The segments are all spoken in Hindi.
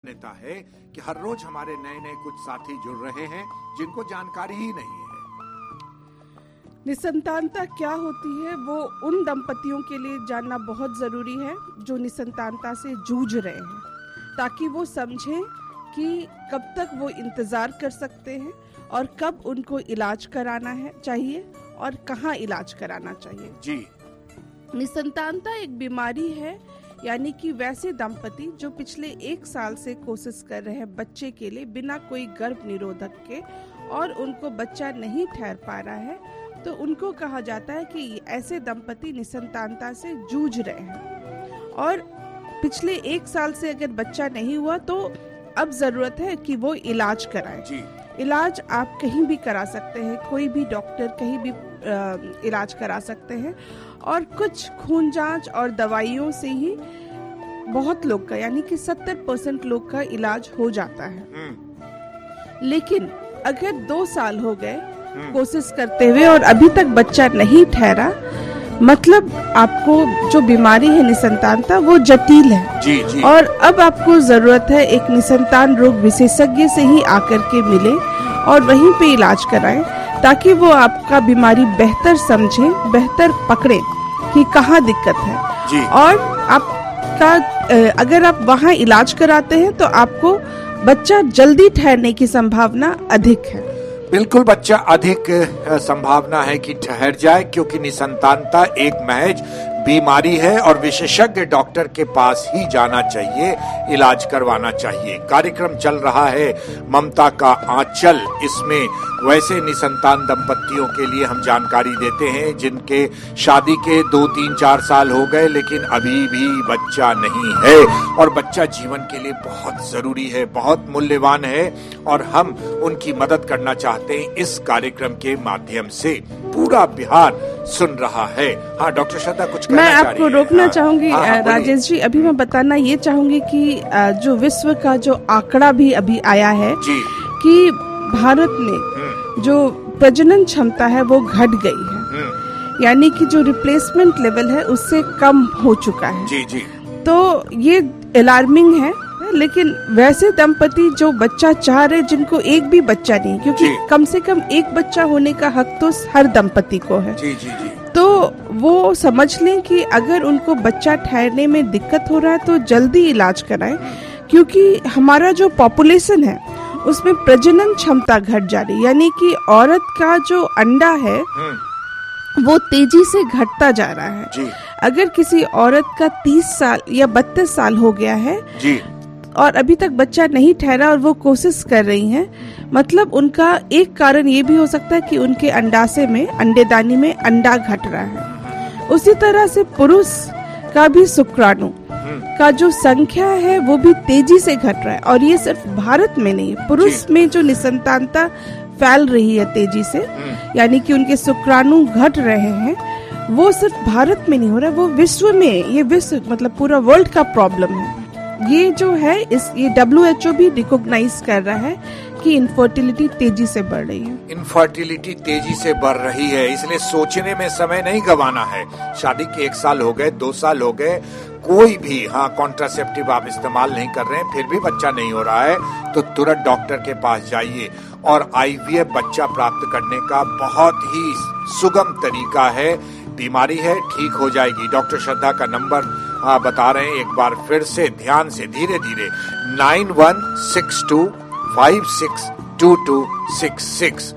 मान्यता है कि हर रोज हमारे नए नए कुछ साथी जुड़ रहे हैं जिनको जानकारी ही नहीं है। निसंतानता क्या होती है वो उन दंपतियों के लिए जानना बहुत जरूरी है जो निसंतानता से जूझ रहे हैं, ताकि वो समझें कि कब तक वो इंतजार कर सकते हैं और कब उनको इलाज कराना है चाहिए और कहाँ इलाज कराना चाहिए। जी, निसंतानता एक बीमारी है, यानी कि वैसे दंपति जो पिछले 1 साल से कोशिश कर रहे हैं बच्चे के लिए बिना कोई गर्भ निरोधक के और उनको बच्चा नहीं ठहर पा रहा है, तो उनको कहा जाता है कि ऐसे दंपति निसंतानता से जूझ रहे हैं। और पिछले 1 साल से अगर बच्चा नहीं हुआ तो अब जरूरत है कि वो इलाज कराएं। जी। इलाज आप कहीं भी करा सकते हैं, कोई भी डॉक्टर कहीं भी इलाज करा सकते हैं और कुछ खून जांच और दवाइयों से ही बहुत लोग का, यानी कि 70% लोग का इलाज हो जाता है। लेकिन अगर 2 साल हो गए कोशिश करते हुए और अभी तक बच्चा नहीं ठहरा, मतलब आपको जो बीमारी है निसंतानता वो जटिल है। जी, जी। और अब आपको जरूरत है एक निसंतान रोग विशेषज्ञ से ही आकर के मिले और वहीं पे इलाज कराएं, ताकि वो आपका बीमारी बेहतर समझे, बेहतर पकड़े कि कहाँ दिक्कत है। जी। और आपका अगर आप वहाँ इलाज कराते हैं तो आपको बच्चा जल्दी ठहरने की संभावना अधिक है। बिल्कुल, बच्चा अधिक संभावना है कि ठहर जाए, क्योंकि निसंतानता एक महज बीमारी है और विशेषज्ञ डॉक्टर के पास ही जाना चाहिए, इलाज करवाना चाहिए। कार्यक्रम चल रहा है ममता का आंचल, इसमें वैसे निसंतान दंपतियों के लिए हम जानकारी देते हैं जिनके शादी के 2, 3, 4 साल हो गए लेकिन अभी भी बच्चा नहीं है, और बच्चा जीवन के लिए बहुत जरूरी है, बहुत मूल्यवान है, और हम उनकी मदद करना चाहते हैं इस कार्यक्रम के माध्यम से। पूरा बिहार सुन रहा है। हाँ डॉक्टर श्रद्धा, कुछ कहना मैं चाह रही आपको है? रोकना चाहूंगी हाँ, राजेश जी। अभी मैं बताना ये चाहूंगी कि जो विश्व का जो आंकड़ा भी अभी आया है जी, कि भारत में जो प्रजनन क्षमता है वो घट गई है, यानी कि जो रिप्लेसमेंट लेवल है उससे कम हो चुका है। जी, जी। तो ये अलार्मिंग है। लेकिन वैसे दंपति जो बच्चा चाह रहे, जिनको एक भी बच्चा नहीं, क्योंकि कम से कम एक बच्चा होने का हक तो हर दंपति को है। जी, जी, जी। तो वो समझ लें कि अगर उनको बच्चा ठहरने में दिक्कत हो रहा है तो जल्दी इलाज कराएं, क्योंकि हमारा जो पॉपुलेशन है उसमें प्रजनन क्षमता घट जा रही है, यानी कि औरत का जो अंडा है वो तेजी से घटता जा रहा है। जी। अगर किसी औरत का 30 साल या 32 साल हो गया है जी। और अभी तक बच्चा नहीं ठहरा और वो कोशिश कर रही हैं, मतलब उनका एक कारण ये भी हो सकता है कि उनके अंडाशय में, अंडेदानी में अंडा घट रहा है। उसी तरह से पुरुष का भी शुक्राणु का जो संख्या है वो भी तेजी से घट रहा है, और ये सिर्फ भारत में नहीं है, पुरुष में जो निसंतानता फैल रही है तेजी से, यानी कि उनके शुक्राणु घट रहे हैं, वो सिर्फ भारत में नहीं हो रहा है, वो विश्व में, ये विश्व मतलब पूरा वर्ल्ड का प्रॉब्लम है। ये जो है ये WHO भी रिकॉग्नाइज कर रहा है कि इनफर्टिलिटी तेजी से बढ़ रही है। इनफर्टिलिटी तेजी से बढ़ रही है, इसलिए सोचने में समय नहीं गंवाना है। शादी के 1 साल हो गए, 2 साल हो गए, कोई भी कॉन्ट्रासेप्टिव आप इस्तेमाल नहीं कर रहे हैं, फिर भी बच्चा नहीं हो रहा है, तो तुरंत डॉक्टर के पास जाइए। और IVF बच्चा प्राप्त करने का बहुत ही सुगम तरीका है। बीमारी है, ठीक हो जाएगी। डॉक्टर श्रद्धा का नंबर बता रहे हैं एक बार फिर से, ध्यान से, धीरे धीरे। 9162562266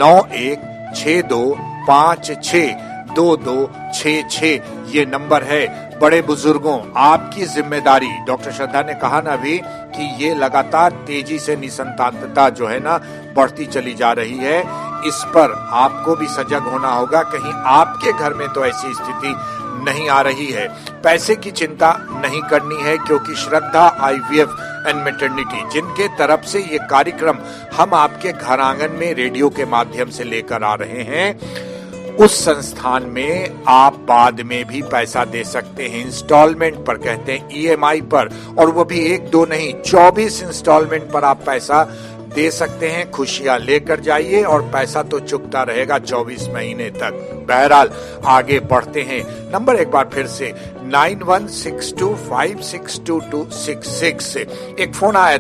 9162562266 ये नंबर है। बड़े बुजुर्गों, आपकी जिम्मेदारी, डॉक्टर श्रद्धा ने कहा ना अभी कि ये लगातार तेजी से निसंतानता जो है ना बढ़ती चली जा रही है, इस पर आपको भी सजग होना होगा। कहीं आपके घर में तो ऐसी स्थिति नहीं आ रही है। पैसे की चिंता नहीं करनी है, क्योंकि श्रद्धा IVF एंड मैटरनिटी, जिनके तरफ से ये कार्यक्रम हम आपके घर आंगन में रेडियो के माध्यम से लेकर आ रहे हैं, उस संस्थान में आप बाद में भी पैसा दे सकते हैं, इंस्टॉलमेंट पर, कहते हैं EMI पर, और वो भी 1, 2 नहीं, 24 इंस्टॉलमेंट पर आप पैसा दे सकते हैं। खुशियां लेकर जाइए और पैसा तो चुकता रहेगा 24 महीने तक। बहरहाल आगे बढ़ते हैं। नंबर एक बार फिर से 9162562266। एक फोन आया